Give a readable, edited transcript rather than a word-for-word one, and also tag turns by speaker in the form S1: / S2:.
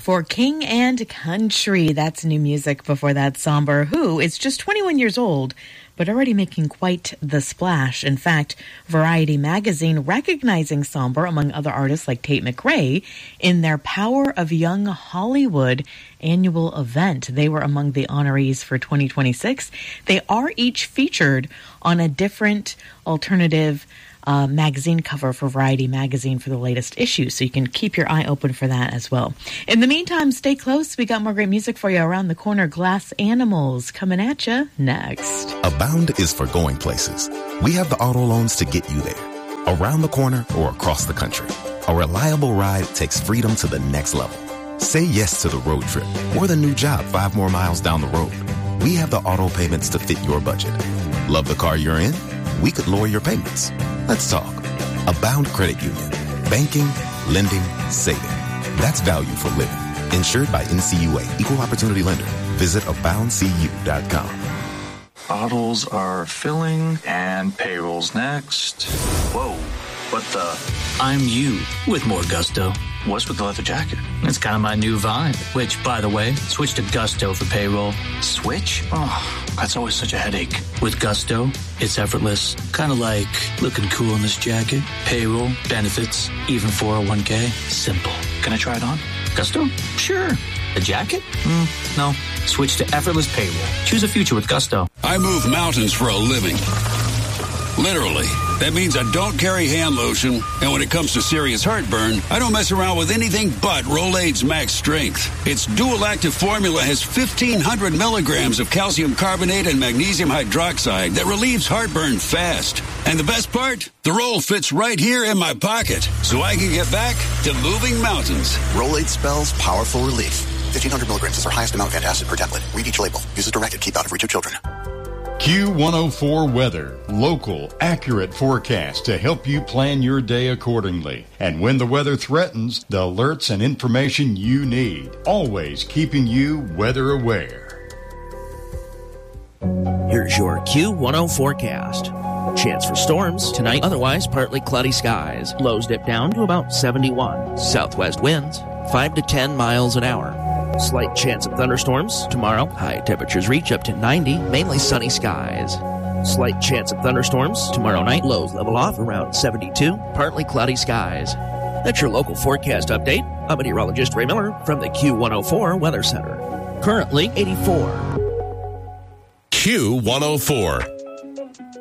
S1: for King and Country. That's new music. Before that, Somber, who is just 21 years old, but already making quite the splash. In fact, Variety magazine recognizing Somber, among other artists like Tate McRae, in their Power of Young Hollywood annual event. They were among the honorees for 2026. They are each featured on a different alternative magazine cover for Variety magazine for the latest issue, so you can keep your eye open for that as well. In the meantime, stay close. We got more great music for you around the corner. Glass Animals coming at you next.
S2: Abound is for going places. We have the auto loans to get you there, around the corner or across the country. A reliable ride takes freedom to the next level. Say yes to the road trip or the new job 5 more miles down the road. We have the auto payments to fit your budget. Love the car you're in? We could lower your payments. Let's talk. Abound Credit Union. Banking, lending, saving. That's value for living. Insured by NCUA, Equal Opportunity Lender. Visit aboundcu.com.
S3: Bottles are filling and payroll's next. Whoa, what the?
S4: I'm you with more gusto.
S3: What's with the leather jacket?
S4: It's kind of my new vibe, which, by the way, switch to Gusto for payroll.
S3: Switch? Oh, that's always such a headache.
S4: With Gusto, it's effortless. Kind of like looking cool in this jacket. Payroll, benefits, even 401k. Simple.
S3: Can I try it on?
S4: Gusto? Sure. The jacket? No. Switch to effortless payroll. Choose a future with Gusto.
S5: I move mountains for a living. Literally. That means I don't carry hand lotion, and when it comes to serious heartburn, I don't mess around with anything but Rolaids Max Strength. Its dual-active formula has 1,500 milligrams of calcium carbonate and magnesium hydroxide that relieves heartburn fast. And the best part? The roll fits right here in my pocket, so I can get back to moving mountains.
S6: Rolaids spells powerful relief. 1,500 milligrams is our highest amount of antacid per tablet. Read each label. Use as directed. Keep out of reach of children.
S7: Q104 Weather. Local, accurate forecast to help you plan your day accordingly. And when the weather threatens, the alerts and information you need. Always keeping you weather aware.
S8: Here's your Q10 forecast. Chance for storms tonight, otherwise partly cloudy skies. Lows dip down to about 71. Southwest winds 5 to 10 miles an hour. Slight chance of thunderstorms tomorrow. High temperatures reach up to 90, mainly sunny skies. Slight chance of thunderstorms tomorrow night. Lows level off around 72, partly cloudy skies. That's your local forecast update. I'm meteorologist Ray Miller from the Q104 Weather Center. Currently 84.
S9: Q104.